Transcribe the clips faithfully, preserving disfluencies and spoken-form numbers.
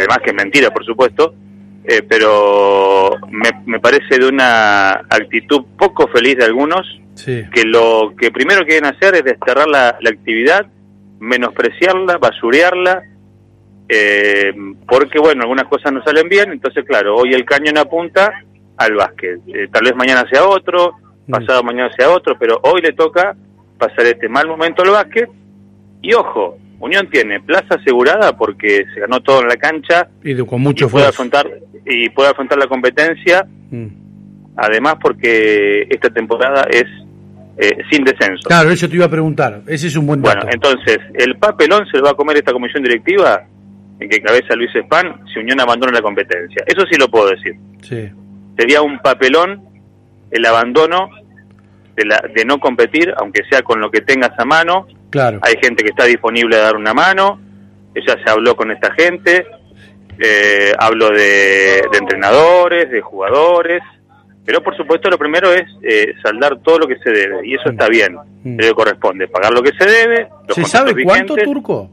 además que es mentira, por supuesto, eh, pero me, me parece de una actitud poco feliz de algunos, sí. que lo que primero quieren hacer es desterrar la, la actividad, menospreciarla, basurearla, eh, porque bueno, algunas cosas no salen bien, entonces claro, hoy el cañón apunta al básquet, eh, tal vez mañana sea otro, pasado mm. mañana sea otro, pero hoy le toca pasar este mal momento al básquet, y ojo, Unión tiene plaza asegurada porque se ganó todo en la cancha y de, con mucho y puede afrontar y puede afrontar la competencia, mm. además porque esta temporada es eh, sin descenso. Claro, eso te iba a preguntar, ese es un buen dato. Bueno, entonces, el papelón se lo va a comer esta comisión directiva en que cabeza Luis Spahn si Unión abandona la competencia. Eso sí lo puedo decir. Sí. Sería un papelón el abandono de, la, de no competir, aunque sea con lo que tengas a mano. Claro. Hay gente que está disponible a dar una mano, ya se habló con esta gente, eh, hablo de, de entrenadores, de jugadores, pero por supuesto lo primero es eh, saldar todo lo que se debe, y eso está bien, mm. le corresponde pagar lo que se debe. Los ¿Se sabe cuánto, Turco?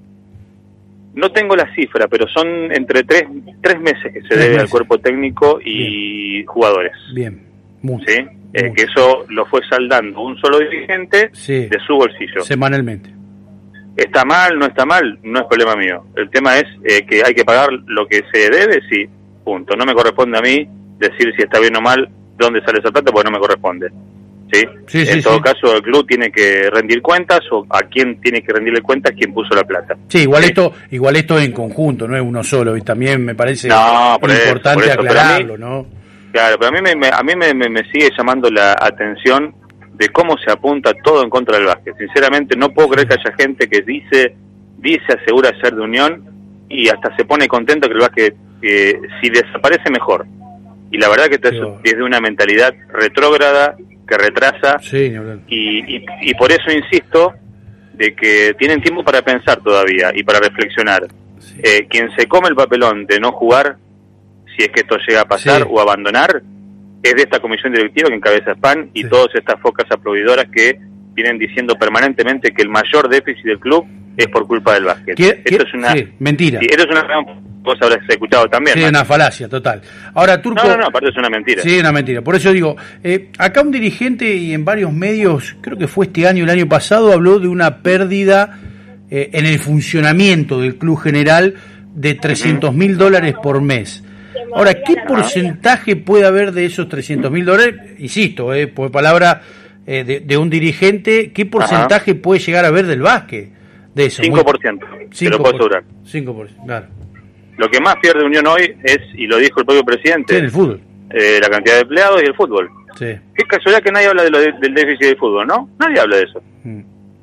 No tengo la cifra, pero son entre tres, tres meses que se tres debe meses. al cuerpo técnico y bien. Jugadores. Bien, mucho. ¿Sí? Eh, que eso lo fue saldando un solo dirigente sí. de su bolsillo. Semanalmente. ¿Está mal? ¿No está mal? No es problema mío. El tema es eh, que hay que pagar lo que se debe, sí, punto. No me corresponde a mí decir si está bien o mal, dónde sale esa plata, porque no me corresponde. ¿Sí? Sí, en sí, todo sí. caso, el club tiene que rendir cuentas, o a quién tiene que rendirle cuentas, quién puso la plata. Sí, igual ¿sí? esto igual esto en conjunto, no es uno solo, y también me parece no, por importante eso, por eso. aclararlo, mí, ¿no? Claro, pero a mí, me, me, a mí me, me, me sigue llamando la atención de cómo se apunta todo en contra del básquet. Sinceramente, no puedo creer que haya gente que dice, dice, asegura ser de Unión, y hasta se pone contento que el básquet, eh, si desaparece, mejor. Y la verdad que esto es desde una mentalidad retrógrada, que retrasa, sí, no, y, y, y por eso insisto de que tienen tiempo para pensar todavía y para reflexionar. Sí. Eh, quien se come el papelón de no jugar, si es que esto llega a pasar, sí. o abandonar, es de esta comisión directiva que encabeza Spahn y sí. todas estas focas aplaudidoras que vienen diciendo permanentemente que el mayor déficit del club es por culpa del básquet. ¿Qué, esto qué? es una Sí, mentira. Sí, esto es una gran cosa, habrás escuchado también. Sí, ¿no? una falacia total. Ahora, Turco, no, no, no, aparte es una mentira. Sí, una mentira. Por eso digo, eh, acá un dirigente y en varios medios, creo que fue este año, el año pasado, habló de una pérdida eh, en el funcionamiento del club general de trescientos mil dólares por mes. Ahora, ¿qué porcentaje puede haber de esos trescientos mil dólares? Insisto, eh, por palabra eh, de, de un dirigente, ¿qué porcentaje Ajá. puede llegar a haber del básquet? De eso. cinco por ciento, te lo puedo asegurar. cinco por ciento, claro. Lo que más pierde Unión hoy es, y lo dijo el propio presidente, sí, el fútbol. Eh, la cantidad de empleados y el fútbol. Sí. Qué casualidad que nadie habla de lo de, del déficit del fútbol, ¿no? Nadie habla de eso. Mm.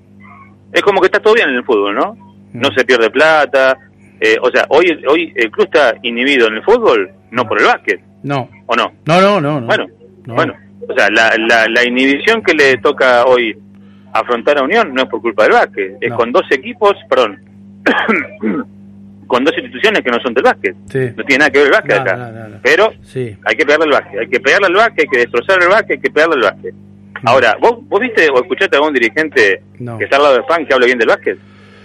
Es como que está todo bien en el fútbol, ¿no? Mm. No se pierde plata. Eh, o sea, hoy hoy el club está inhibido en el fútbol, no por el básquet. No. ¿O no? No, no, no. no. Bueno, no. bueno. O sea, la, la, la inhibición que le toca hoy afrontar a Unión no es por culpa del básquet. Es no. con dos equipos, perdón, con dos instituciones que no son del básquet. Sí. No tiene nada que ver el básquet no, acá. No, no, no. Pero sí. hay que pegarle al básquet. Hay que pegarle al básquet, hay que destrozar el básquet, hay que pegarle al básquet. No. Ahora, ¿vos, ¿vos viste o escuchaste a algún dirigente no. que está al lado de Spahn que habla bien del básquet?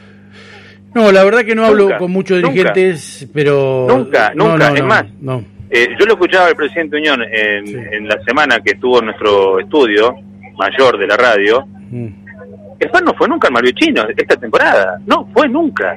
No, la verdad que no nunca, hablo con muchos dirigentes, nunca, pero... Nunca, no, nunca. No, es no, más, no. Eh, yo lo escuchaba al presidente Unión en, sí. en la semana que estuvo en nuestro estudio mayor de la radio. Mm. Spahn no fue nunca al Malvichino esta temporada. No fue nunca.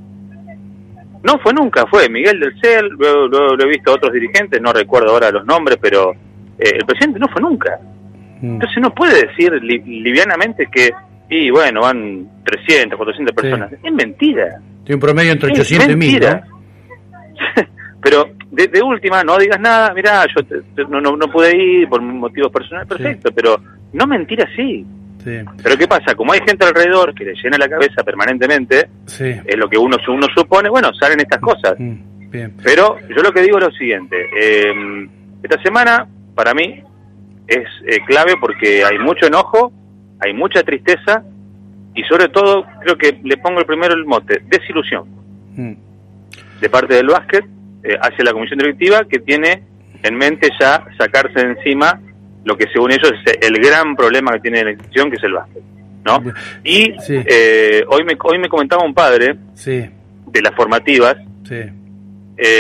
No fue nunca. Fue Miguel del Cel, luego, luego lo he visto a otros dirigentes, no recuerdo ahora los nombres, pero eh, el presidente no fue nunca. Mm. Entonces no puede decir li, livianamente que... Y bueno, van trescientas, cuatrocientas personas. Sí. Es mentira. Tiene un promedio entre ochocientos y mil, ¿no? Pero de, de última, no digas nada, mirá, yo te, te, no, no, no pude ir por motivos personales, perfecto, sí. pero no mentir así. Sí. Pero ¿qué pasa? Como hay gente alrededor que le llena la cabeza permanentemente, sí. es lo que uno, uno supone, bueno, salen estas cosas. Mm, bien. Pero yo lo que digo es lo siguiente, eh, esta semana, para mí, es eh, clave porque hay mucho enojo, hay mucha tristeza y sobre todo creo que le pongo el primero el mote, desilusión mm. de parte del básquet eh, hacia la comisión directiva que tiene en mente ya sacarse de encima lo que según ellos es el gran problema que tiene la institución, que es el básquet, ¿no? Y sí. eh, hoy me hoy me comentaba un padre sí. de las formativas sí.